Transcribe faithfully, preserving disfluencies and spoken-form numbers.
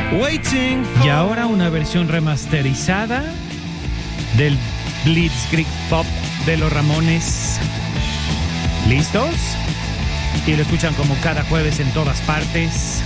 Waiting for... Y ahora una versión remasterizada del Blitzkrieg Pop de los Ramones. ¿Listos? Y lo escuchan como cada jueves en todas partes.